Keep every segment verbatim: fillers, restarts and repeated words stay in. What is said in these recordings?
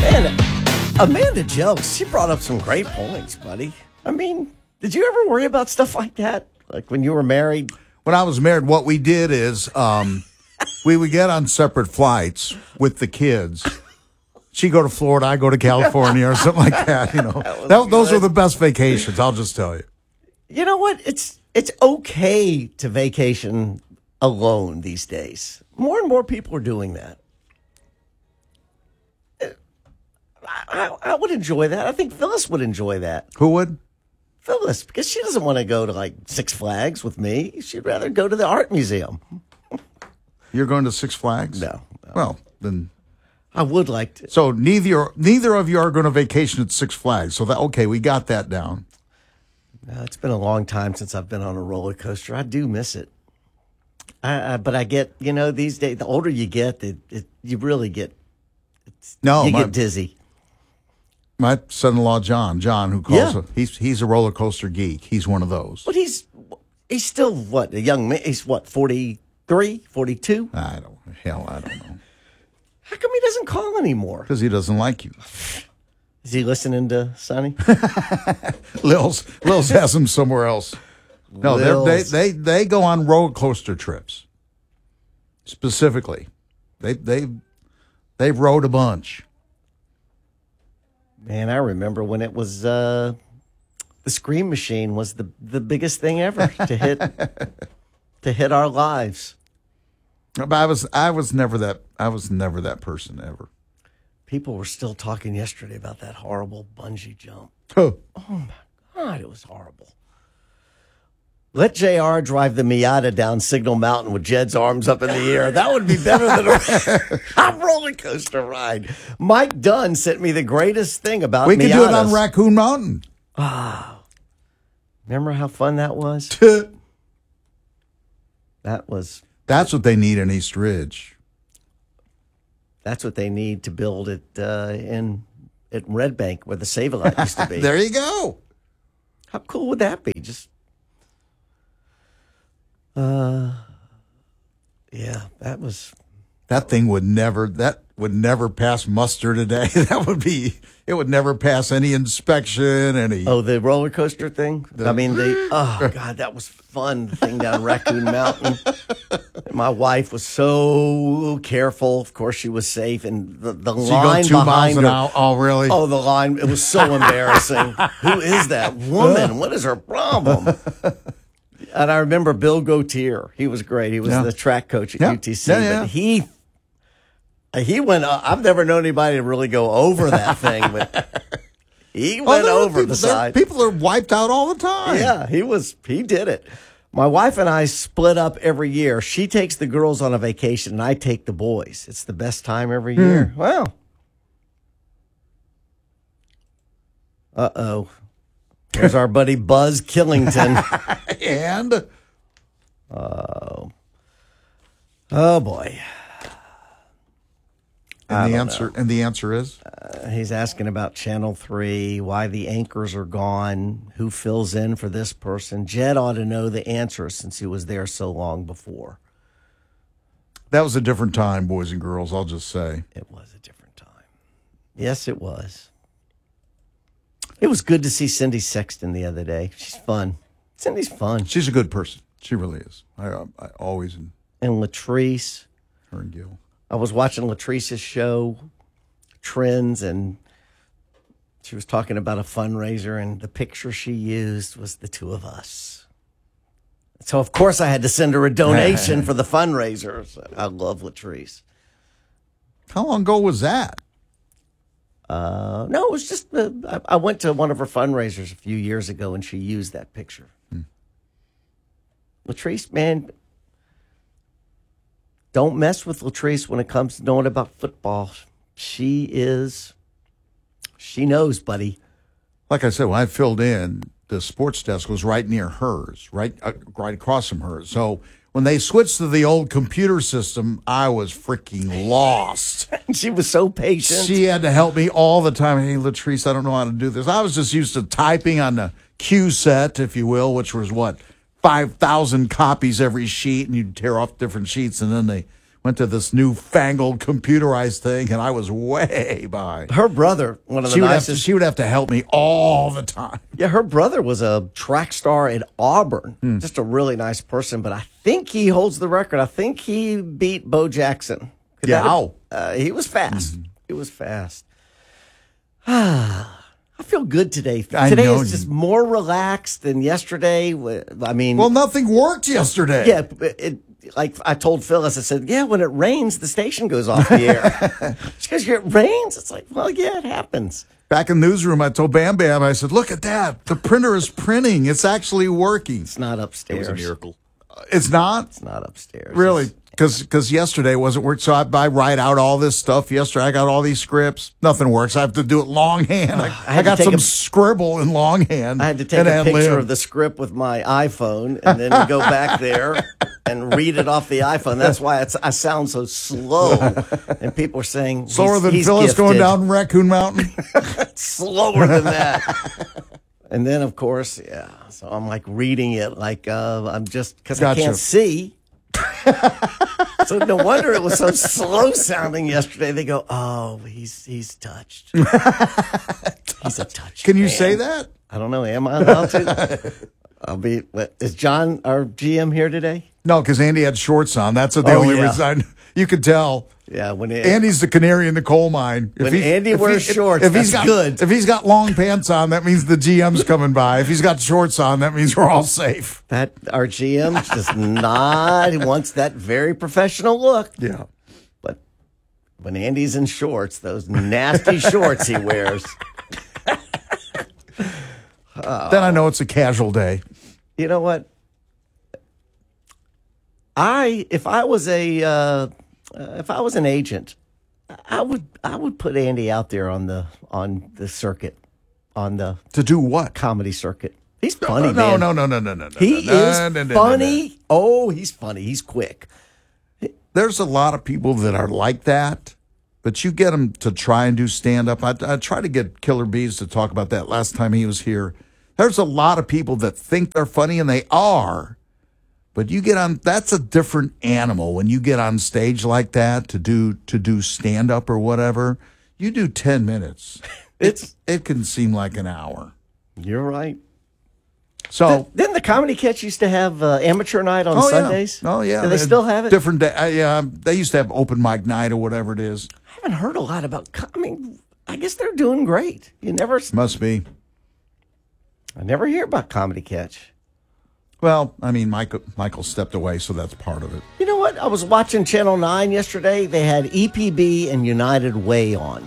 Man, Amanda Jelks, she brought up some great points, buddy. I mean, did you ever worry about stuff like that? Like when you were married? When I was married, what we did is um, we would get on separate flights with the kids. She'd go to Florida, I go to California or something like that. You know, that that, those are the best vacations, I'll just tell you. You know what? It's it's okay to vacation alone these days. More and more people are doing that. I, I would enjoy that. I think Phyllis would enjoy that. Who would? Phyllis, because she doesn't want to go to like Six Flags with me. She'd rather go to the art museum. You're going to Six Flags? No. no. Well, then I would like to. So neither neither of you are going to vacation at Six Flags. So that okay, we got that down. Uh, it's been a long time since I've been on a roller coaster. I do miss it. I, I, but I get, you know, these days, the older you get, it, it, you really get, it's, no, you my, get dizzy. My son-in-law, John, John, who calls, Yeah. a, he's he's a roller coaster geek. He's one of those. But he's he's still, what, a young man? He's, what, forty-three, forty-two? I don't, hell, I don't know. How come he doesn't call anymore? Because he doesn't like you. Is he listening to Sonny? Lils, Lils has him somewhere else. No, they they they go on roller coaster trips. Specifically, they they they rode a bunch. Man, I remember when it was uh, the Scream Machine was the the biggest thing ever to hit to hit our lives. But I was I was never that I was never that person ever. People were still talking yesterday about that horrible bungee jump. Oh, oh my God, it was horrible. Let J R drive the Miata down Signal Mountain with Jed's arms up in the air. That would be better than a, a roller coaster ride. Mike Dunn sent me the greatest thing about we could Miatas. do it on Raccoon Mountain. Ah, oh, remember how fun that was? That was. That's what they need in East Ridge. That's what they need to build it uh, in at Red Bank where the Save-A-Lot used to be. There you go. How cool would that be? Just. Uh, yeah, that was. That thing would never. That would never pass muster today. That would be. It would never pass any inspection. Any. Oh, the roller coaster thing. The, I mean, the. Oh God, that was fun. The thing down Raccoon Mountain. My wife was so careful. Of course, she was safe, and the the so line you go two behind miles an her. hour. Oh, really? Oh, the line. It was so embarrassing. Who is that woman? What is her problem? And I remember Bill Gautier. He was great. He was yeah. the track coach at yeah. U T C. Yeah, yeah. But he he went. Uh, I've never known anybody to really go over that thing, but he went oh, over people, the side. People are wiped out all the time. Yeah, he was. He did it. My wife and I split up every year. She takes the girls on a vacation, and I take the boys. It's the best time every year. Hmm. Wow. Uh oh. There's our buddy Buzz Killington. and? Oh. Oh, boy. And the answer know. and the answer is? Uh, he's asking about Channel three, why the anchors are gone, who fills in for this person. Jed ought to know the answer since he was there so long before. That was a different time, boys and girls, I'll just say. It was a different time. Yes, it was. It was good to see Cindy Sexton the other day. She's fun. Cindy's fun. She's a good person. She really is. I, I always. And Latrice. Her and Gil. I was watching Latrice's show, Trends, and she was talking about a fundraiser, and the picture she used was the two of us. So, of course, I had to send her a donation for the fundraiser. So I love Latrice. How long ago was that? Uh, no, it was just, uh, I, I went to one of her fundraisers a few years ago, and she used that picture. Hmm. Latrice, man, don't mess with Latrice when it comes to knowing about football. She is, she knows, buddy. Like I said, when I filled in, the sports desk was right near hers, right, uh, right across from hers. So when they switched to the old computer system, I was freaking lost. She was so patient. She had to help me all the time. Hey, Latrice, I don't know how to do this. I was just used to typing on the Q set, if you will, which was what, five thousand copies every sheet, and you'd tear off different sheets, and then they went to this newfangled computerized thing, and I was way behind. Her brother, one of the She would, have nicest. to, she would have to help me all the time. Yeah, her brother was a track star at Auburn. Hmm. Just a really nice person, but I think he holds the record. I think he beat Bo Jackson. Could Yeah, that have- how? Uh, he was fast. Mm-hmm. He was fast. I feel good today. I Today know is you- just more relaxed than yesterday. I mean, Well, nothing worked yesterday. yeah, it, it, like I told Phyllis, I said, yeah, when it rains, the station goes off the air. Because it rains, it's like, well, yeah, it happens. Back in the newsroom, I told Bam Bam, I said, look at that. The printer is printing. It's actually working. It's not upstairs. It was a miracle. It's not? It's not upstairs. Really? It's- Because yesterday wasn't working. So I, I write out all this stuff. Yesterday I got all these scripts. Nothing works. I have to do it longhand. I, had I got to take some a- scribble in longhand. I had to take and a ad picture lib. of the script with my iPhone and then go back there and read it off the iPhone. That's why it's, I sound so slow. And people are saying Slower he's, than he's Phyllis going gifted. down Raccoon Mountain. Slower than that. And then, of course, yeah. So I'm like reading it like uh, I'm just because Gotcha. I can't see. So no wonder it was so slow sounding yesterday. They go, oh, he's he's touched. He's a touched. Can you man. say that? I don't know. Am I allowed to? I'll be. What, is John our G M here today? No, because Andy had shorts on. That's the Oh, only yeah. reason. I, you could tell. Yeah, when it, Andy's the canary in the coal mine. If When he- Andy if wears he- shorts, if he's that's got, good. If he's got long pants on, that means the G M's coming by. If he's got shorts on, that means we're all safe. that our G M does not. He wants that very professional look. Yeah. But when Andy's in shorts, those nasty shorts he wears. Then I know it's a casual day. You know what? I if I was a uh, uh, if I was an agent, I would I would put Andy out there on the on the circuit, on the To do what? comedy circuit. He's funny, no, man. no, no, no, no, no, no. He no, is no, no, no, no, funny. no. Oh, he's funny. He's quick. There's a lot of people that are like that, but you get them to try and do stand up. I, I try to get Killer Bees to talk about that last time he was here. There's a lot of people that think they're funny, and they are. But you get on, that's a different animal. When you get on stage like that to do to do stand up or whatever, you do ten minutes. It's It can seem like an hour. you're right. So Didn't the Comedy Catch used to have uh, amateur night on oh, Sundays? Yeah. Oh yeah. Do they still have it? Different day. Uh, yeah, they used to have open mic night or whatever it is. I haven't heard a lot about. co- I mean, I guess they're doing great. You never, Must be. I never hear about Comedy Catch. Well, I mean, Michael Michael stepped away, so that's part of it. You know what? I was watching Channel nine yesterday. They had E P B and United Way on.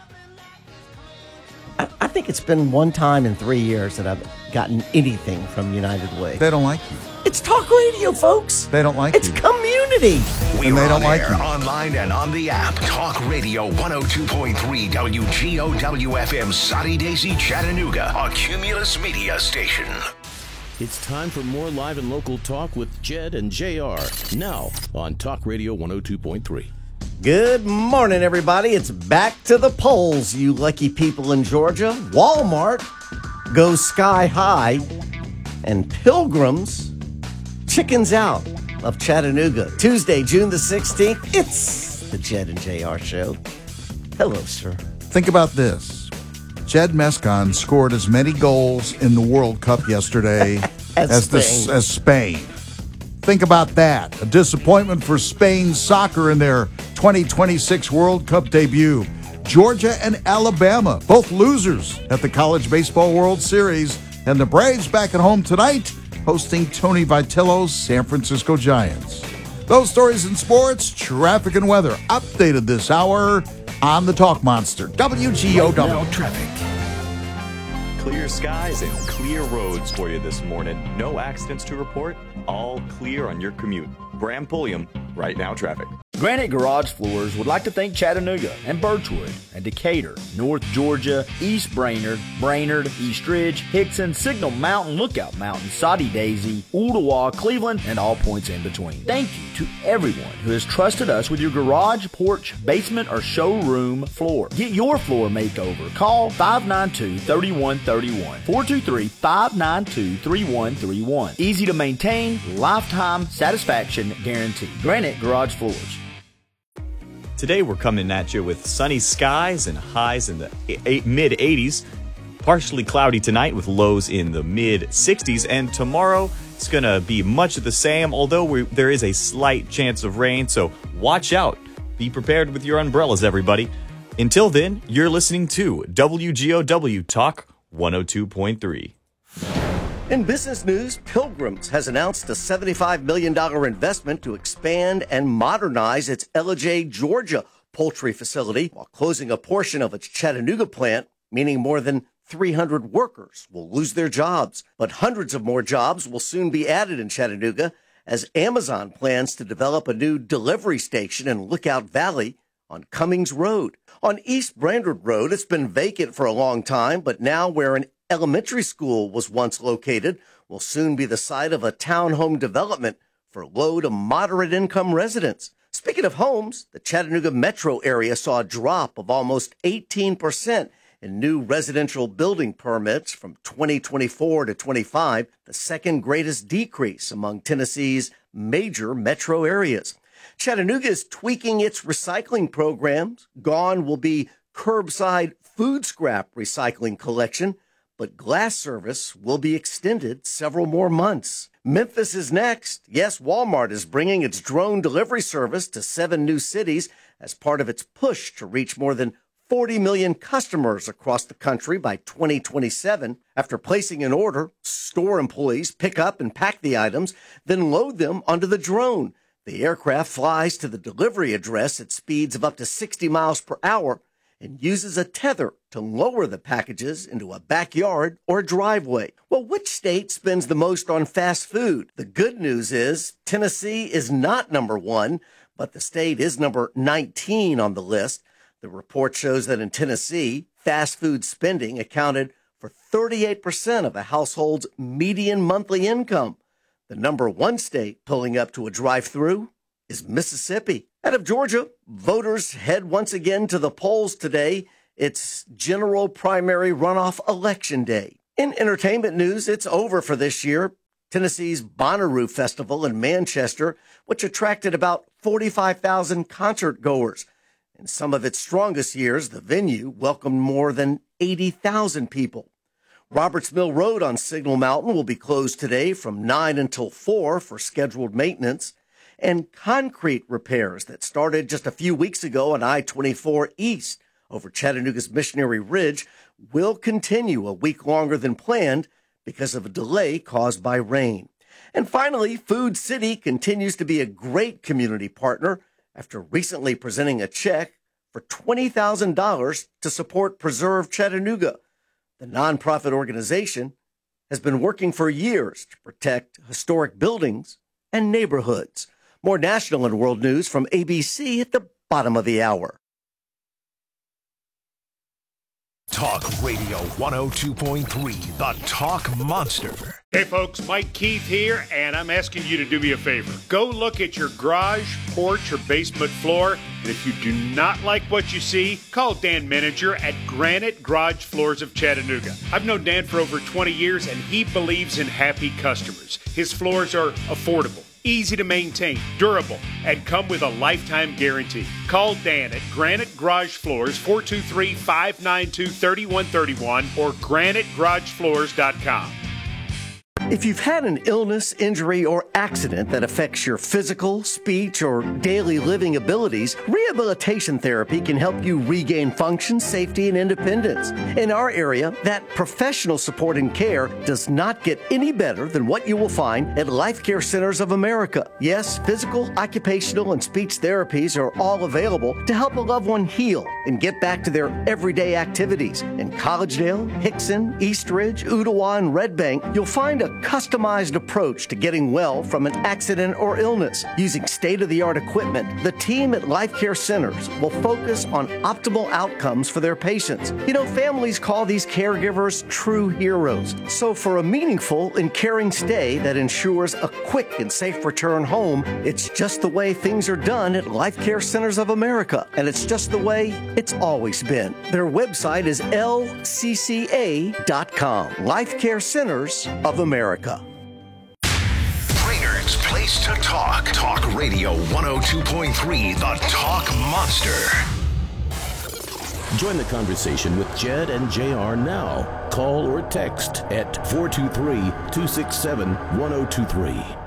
I, I think it's been one time in three years that I've gotten anything from United Way. They don't like you. It's talk radio, folks. They don't like It's you. community. We And are they on don't like air, you. online and on the app. Talk Radio one oh two point three W G O W F M Soddy Daisy Chattanooga, a Cumulus media station. It's time for more live and local talk with Jed and J R. Now on Talk Radio one oh two point three. Good morning, everybody. It's back to the polls, you lucky people in Georgia. Walmart goes sky high, and Pilgrims chickens out of Chattanooga. Tuesday, June the sixteenth. It's the Jed and J R show. Hello, sir. Think about this. Jed Mescon scored as many goals in the World Cup yesterday As as, the, Spain. as Spain. Think about that. A disappointment for Spain's soccer in their twenty twenty-six World Cup debut. Georgia and Alabama, both losers at the College Baseball World Series. And the Braves back at home tonight, hosting Tony Vitello's San Francisco Giants. Those stories in sports, traffic, and weather updated this hour on the Talk Monster, W G O W. Now traffic. Clear skies and clear roads for you this morning. No accidents to report. All clear on your commute. Bram Pulliam, Right Now Traffic. Granite Garage Floors would like to thank Chattanooga and Birchwood and Decatur, North Georgia, East Brainerd, Brainerd, East Ridge, Hickson, Signal Mountain, Lookout Mountain, Soddy Daisy, Ooltewah, Cleveland, and all points in between. Thank you to everyone who has trusted us with your garage, porch, basement, or showroom floor. Get your floor makeover. Call five nine two, three one three one, four two three, five nine two, three one three one. Easy to maintain, lifetime satisfaction guarantee. Granite Garage Floors. Today we're coming at you with sunny skies and highs in the eight, mid eighties. Partially cloudy tonight with lows in the mid sixties. And tomorrow it's going to be much of the same, although we, there is a slight chance of rain. So watch out. Be prepared with your umbrellas, everybody. Until then, you're listening to W G O W Talk one oh two point three. In business news, Pilgrims has announced a seventy-five million dollars investment to expand and modernize its Ellijay, Georgia poultry facility while closing a portion of its Chattanooga plant, meaning more than three hundred workers will lose their jobs. But hundreds of more jobs will soon be added in Chattanooga as Amazon plans to develop a new delivery station in Lookout Valley on Cummings Road. On East Brainerd Road, it's been vacant for a long time, but now where an elementary school was once located will soon be the site of a townhome development for low to moderate income residents. Speaking of homes, the Chattanooga metro area saw a drop of almost eighteen percent in new residential building permits from twenty twenty-four to twenty-five, the second greatest decrease among Tennessee's major metro areas. Chattanooga is tweaking its recycling programs. Gone will be curbside food scrap recycling collection, but glass service will be extended several more months. Memphis is next. Yes, Walmart is bringing its drone delivery service to seven new cities as part of its push to reach more than forty million customers across the country by twenty twenty-seven. After placing an order, store employees pick up and pack the items, then load them onto the drone. The aircraft flies to the delivery address at speeds of up to sixty miles per hour and uses a tether to lower the packages into a backyard or driveway. Well, which state spends the most on fast food? The good news is Tennessee is not number one, but the state is number nineteen on the list. The report shows that in Tennessee, fast food spending accounted for thirty-eight percent of a household's median monthly income. The number one state pulling up to a drive-through is Mississippi. Out of Georgia, voters head once again to the polls today. It's general primary runoff election day. In entertainment news, it's over for this year. Tennessee's Bonnaroo Festival in Manchester, which attracted about forty-five thousand concert goers. In some of its strongest years, the venue welcomed more than eighty thousand people. Roberts Mill Road on Signal Mountain will be closed today from nine until four for scheduled maintenance. And concrete repairs that started just a few weeks ago on I twenty-four East over Chattanooga's Missionary Ridge will continue a week longer than planned because of a delay caused by rain. And finally, Food City continues to be a great community partner after recently presenting a check for twenty thousand dollars to support Preserve Chattanooga. The nonprofit organization has been working for years to protect historic buildings and neighborhoods. More national and world news from A B C at the bottom of the hour. Talk Radio one oh two point three, the Talk Monster. Hey folks, Mike Keith here, and I'm asking you to do me a favor. Go look at your garage, porch, or basement floor, and if you do not like what you see, call Dan Meninger at Granite Garage Floors of Chattanooga. I've known Dan for over twenty years, and he believes in happy customers. His floors are affordable, easy to maintain, durable, and come with a lifetime guarantee. Call Dan at Granite Garage Floors, four two three, five nine two, three one three one or granite garage floors dot com. If you've had an illness, injury, or accident that affects your physical, speech, or daily living abilities, rehabilitation therapy can help you regain function, safety, and independence. In our area, that professional support and care does not get any better than what you will find at Life Care Centers of America. Yes, physical, occupational, and speech therapies are all available to help a loved one heal and get back to their everyday activities. In Collegedale, Hickson, Eastridge, Ooltewah, and Red Bank, you'll find a customized approach to getting well from an accident or illness. Using state-of-the-art equipment, the team at Life Care Centers will focus on optimal outcomes for their patients. You know, families call these caregivers true heroes. So for a meaningful and caring stay that ensures a quick and safe return home, it's just the way things are done at Life Care Centers of America. And it's just the way it's always been. Their website is L C C A dot com. Life Care Centers of America. Brainerd's Play place to talk. Talk Radio one oh two point three, the Talk Monster. Join the conversation with Jed and J R now. Call or text at four two three, two six seven, one oh two three.